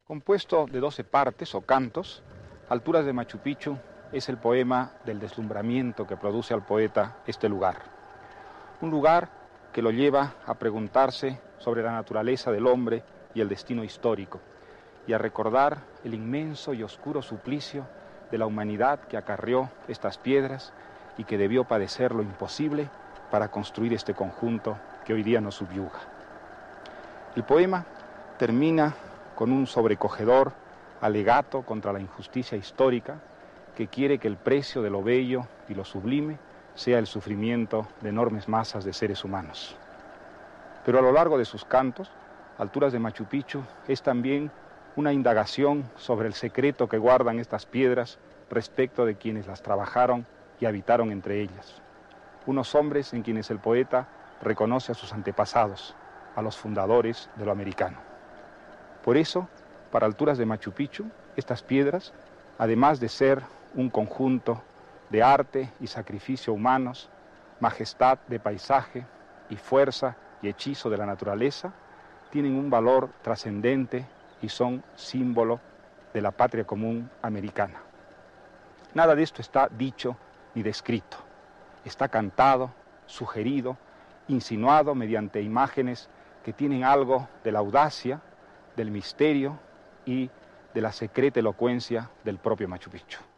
Compuesto de 12 partes o cantos, Alturas de Machu Picchu es el poema del deslumbramiento que produce al poeta este lugar. Un lugar que lo lleva a preguntarse sobre la naturaleza del hombre y el destino histórico, y a recordar el inmenso y oscuro suplicio de la humanidad que acarreó estas piedras y que debió padecer lo imposible para construir este conjunto que hoy día nos subyuga. El poema termina con un sobrecogedor alegato contra la injusticia histórica que quiere que el precio de lo bello y lo sublime sea el sufrimiento de enormes masas de seres humanos. Pero a lo largo de sus cantos, Alturas de Machu Picchu es también una indagación sobre el secreto que guardan estas piedras respecto de quienes las trabajaron y habitaron entre ellas. Unos hombres en quienes el poeta reconoce a sus antepasados, a los fundadores de lo americano. Por eso, para Alturas de Machu Picchu, estas piedras, además de ser un conjunto de arte y sacrificio humanos, majestad de paisaje y fuerza y hechizo de la naturaleza, tienen un valor trascendente y son símbolo de la patria común americana. Nada de esto está dicho ni descrito. Está cantado, sugerido, insinuado mediante imágenes que tienen algo de la audacia, del misterio y de la secreta elocuencia del propio Machu Picchu.